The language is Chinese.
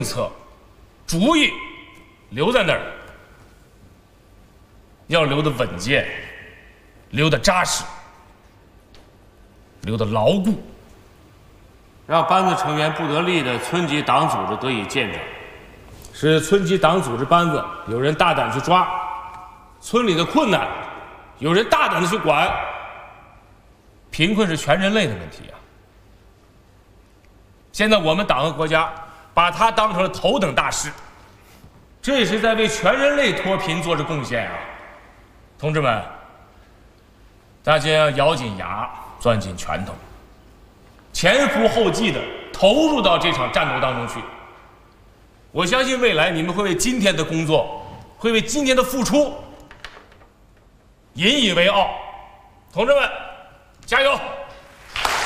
策、主意留在那儿，要留得稳健，留得扎实，留得牢固， 让班子成员不得力的村级党组织得以建整， 使村级党组织班子有人大胆去抓，村里的困难有人大胆的去管。贫困是全人类的问题啊！现在我们党和国家把它当成了头等大事，这也是在为全人类脱贫做着贡献啊！同志们，大家要咬紧牙，攥紧拳头，前赴后继的投入到这场战斗当中去。我相信未来你们会为今天的工作，会为今天的付出引以为傲。同志们，加油！